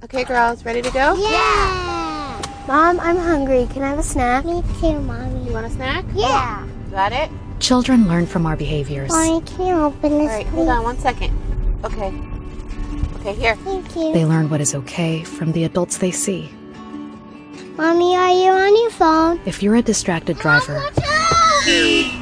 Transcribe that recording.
Okay, girls, ready to go? Yeah! Mom, I'm hungry. Can I have a snack? Me too, Mommy. You want a snack? Yeah! Got it? Children learn from our behaviors. Mommy, can you open this, Alright, please? hold on 1 second. Okay. Okay, here. Thank you. They learn what is okay from the adults they see. Mommy, are you on your phone? If you're a distracted driver, Watch out!